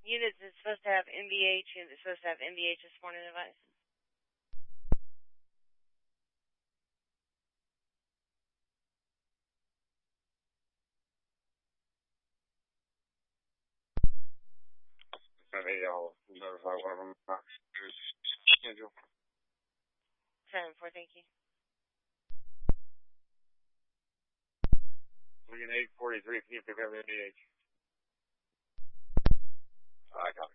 Units is supposed to have MVH. Units supposed to have MVH as warning device. Maybe I'll notify one of them. Schedule. 7-4, thank you. Looking 843, can you pick up MVH? I got it.